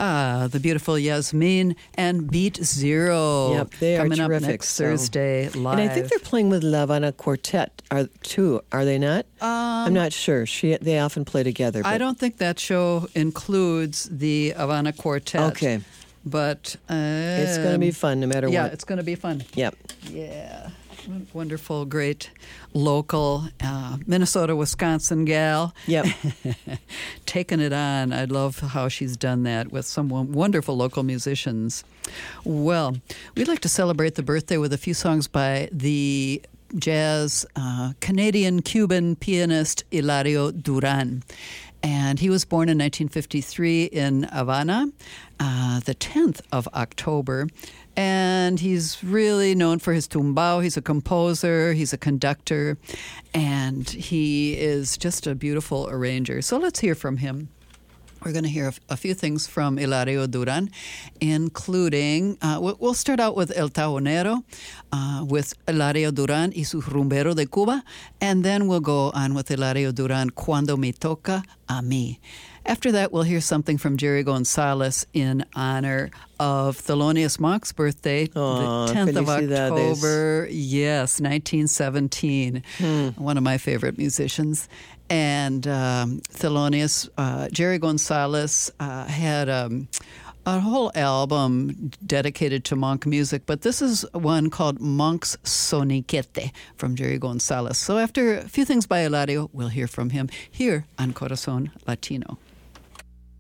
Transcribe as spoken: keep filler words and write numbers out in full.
Ah, the beautiful Yasmin and Beat Zero. Yep, they are coming terrific. up next so. Thursday live. And I think they're playing with La Habana Quartet are, too, are they not? Um, I'm not sure. She They often play together. But. I don't think that show includes the Havana Quartet. Okay. But um, it's going to be fun no matter yeah, what. Yeah, it's going to be fun. Yep. Yeah. Wonderful, great local uh, Minnesota, Wisconsin gal. Yep. Taking it on. I love how she's done that with some wonderful local musicians. Well, we'd like to celebrate the birthday with a few songs by the jazz uh, Canadian-Cuban pianist Hilario Duran. And he was born in nineteen fifty-three in Havana, uh, the tenth of October. And he's really known for his tumbao. He's a composer, he's a conductor, and he is just a beautiful arranger. So let's hear from him. We're going to hear a, a few things from Hilario Duran, including, uh, we'll start out with El Tabonero, uh, with Hilario Duran y su rumbero de Cuba, and then we'll go on with Hilario Duran, Cuando me toca a mí. After that, we'll hear something from Jerry Gonzalez in honor of Thelonious Monk's birthday, Aww, the tenth of October. Yes, nineteen seventeen. Hmm. One of my favorite musicians. And um, Thelonious, uh, Jerry Gonzalez uh, had um, a whole album dedicated to Monk music, but this is one called Monk's Soniquete from Jerry Gonzalez. So after a few things by Hilario, we'll hear from him here on Corazon Latino.